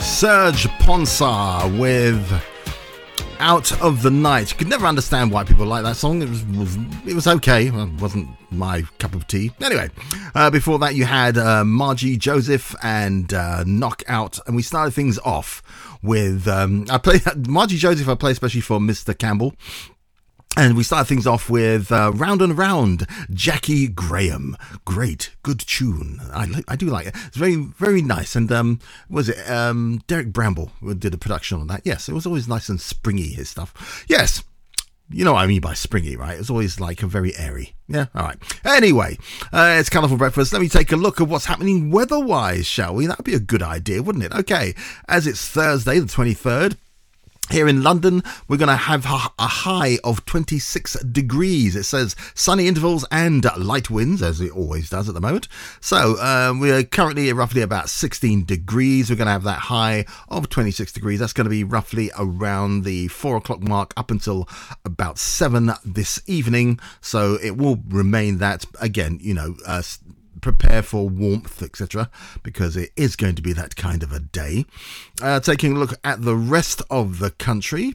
Serge Ponsar with Out of the Night. You could never understand why people like that song. It was okay. Well, it wasn't my cup of tea. Anyway, before that you had Margie Joseph and Knockout, and we started things off with Margie Joseph. I play especially for Mr. Campbell. And we started things off with Round and Round, Jackie Graham. Great, good tune. I do like it. It's very, very nice. And was it Derek Bramble who did a production on that? Yes, it was always nice and springy, his stuff. Yes, you know what I mean by springy, right? It's always like a very airy. Yeah, all right. Anyway, it's Colourful Breakfast. Let me take a look at what's happening weather-wise, shall we? That would be a good idea, wouldn't it? Okay, as it's Thursday, the 23rd. Here in London, we're going to have a high of 26 degrees. It says sunny intervals and light winds, as it always does at the moment. So we're currently roughly about 16 degrees. We're going to have that high of 26 degrees. That's going to be roughly around the 4 o'clock mark up until about 7 this evening. So it will remain that, again, you know, prepare for warmth, etc., because it is going to be that kind of a day. Taking a look at the rest of the country,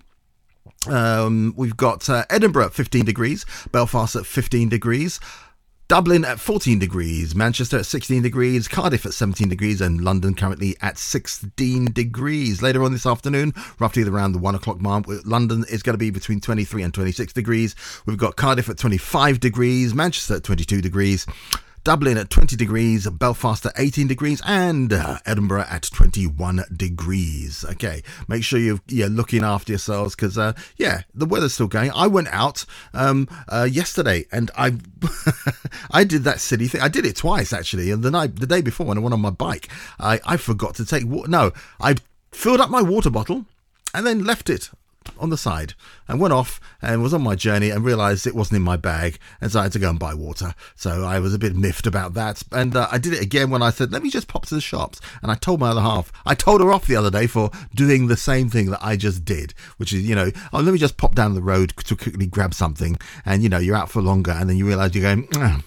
we've got Edinburgh at 15 degrees, Belfast at 15 degrees, Dublin at 14 degrees, Manchester at 16 degrees, Cardiff at 17 degrees, and London currently at 16 degrees. Later on this afternoon, roughly around the 1 o'clock mark, London is going to be between 23 and 26 degrees. We've got Cardiff at 25 degrees, Manchester at 22 degrees, Dublin at 20 degrees, Belfast at 18 degrees, and Edinburgh at 21 degrees. Okay, make sure you're looking after yourselves because, the weather's still going. I went out yesterday and I I did that silly thing. I did it twice, actually. And the day before when I went on my bike, I forgot to take water. No, I filled up my water bottle and then left it on the side and went off and was on my journey and realised it wasn't in my bag, and so I had to go and buy water. So I was a bit miffed about that, and I did it again when I said, let me just pop to the shops. And I told my other half, I told her off the other day for doing the same thing that I just did, which is, let me just pop down the road to quickly grab something, and you're out for longer and then you realise you're going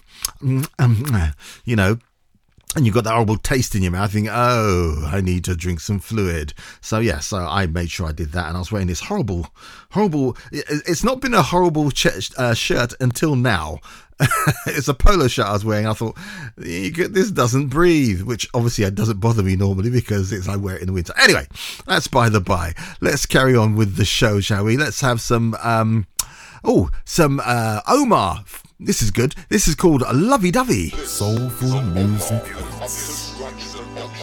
and you've got that horrible taste in your mouth, thinking, oh, I need to drink some fluid. So I made sure I did that, and I was wearing this horrible, it's not been a horrible shirt until now. It's a polo shirt I was wearing. I thought, this doesn't breathe, which obviously it doesn't bother me normally because I wear it in the winter. Anyway, that's by the by. Let's carry on with the show, shall we? Let's have some Omar. This is good. This is called Lovey Dovey. Soulful music hits.